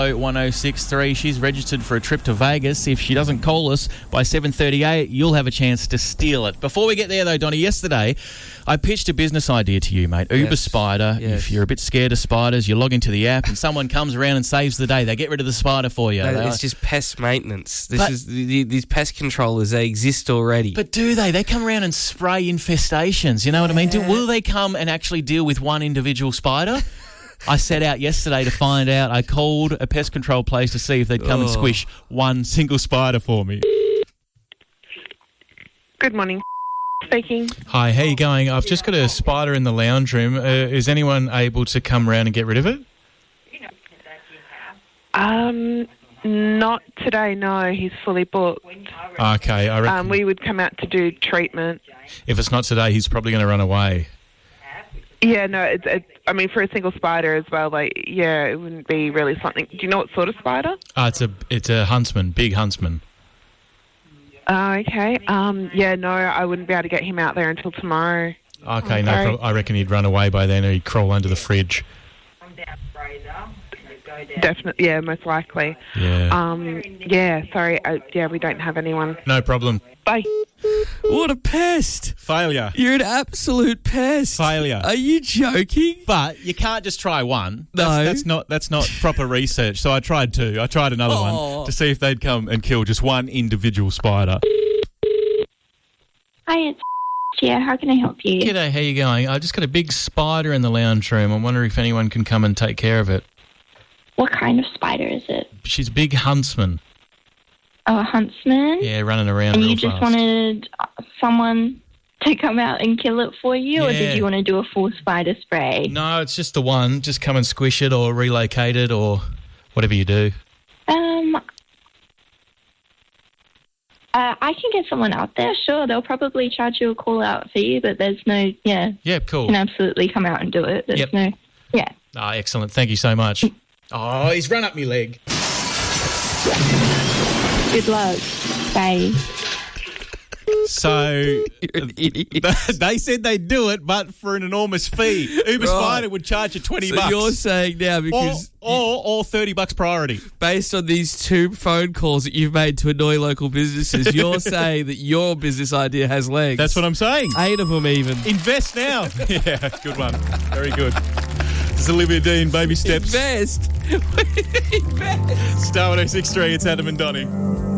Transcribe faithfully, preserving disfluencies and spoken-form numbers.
one oh six three. She's registered for a trip to Vegas. If she doesn't call us by seven thirty-eight, you'll have a chance to steal it. Before we get there, though, Donnie, yesterday I pitched a business idea to you, mate. Uber Yes. Spider. Yes. If you're a bit scared of spiders, you log into the app and someone comes around and saves the day. They get rid of the spider for you. No, They- it's just pest maintenance. This But- is the, these pest controllers. They exist already. But do they? They come around and spray infestations. You know what I mean? Do, will they come and actually deal with one individual spider? I set out yesterday to find out. I called a pest control place to see if they'd come and Oh. squish one single spider for me. Good morning. Speaking. Hi, how you going? I've just got a spider in the lounge room. Uh, is anyone able to come round and get rid of it? Um, not today. No, he's fully booked. Okay, I reckon Um, we would come out to do treatment. if it's not today, he's probably going to run away. Yeah, no. It's. It, I mean, for a single spider as well. Like, yeah, it wouldn't be really something. Do you know what sort of spider? Uh, it's a it's a huntsman, big huntsman. Oh, okay. Um, yeah, no, I wouldn't be able to get him out there until tomorrow. Okay, no sorry. problem. I reckon he'd run away by then, or he'd crawl under the fridge. Definitely. Yeah, most likely. Yeah. Um, yeah. Sorry. Uh, yeah, we don't have anyone. No problem. Bye. What a pest! Failure. You're an absolute pest. Failure. Are you joking? But you can't just try one. No. That's, that's not that's not proper research. So I tried two. I tried another Oh. one to see if they'd come and kill just one individual spider. Hi, it's yeah. How can I help you? G'day, how you going? I just got a big spider in the lounge room. I'm wondering if anyone can come and take care of it. What kind of spider is it? She's a big huntsman. Oh, a huntsman? Yeah, running around And real you just fast. wanted uh, someone to come out and kill it for you, or Yeah. did you want to do a full spider spray? No, it's just the one. Just come and squish it or relocate it or whatever you do. Um, uh, I can get someone out there. Sure, they'll probably charge you a call out fee, but there's no, yeah, Yeah, cool. you can absolutely come out and do it. There's Yep. no, yeah. Ah, excellent. Thank you so much. Oh, he's run up my leg. Good luck. Bye. So You're an idiot. they said they'd do it, but for an enormous fee. Uber Right. Spider would charge you twenty So bucks. you're saying now or, because or, or thirty bucks priority. based on these two phone calls that you've made to annoy local businesses, you're saying that your business idea has legs. That's what I'm saying. Eight of them even. Invest now. Yeah, good one. Very good. This is Olivia Dean, Baby Steps. Invest. Invest. Star one oh six three, it's Adam and Donnie.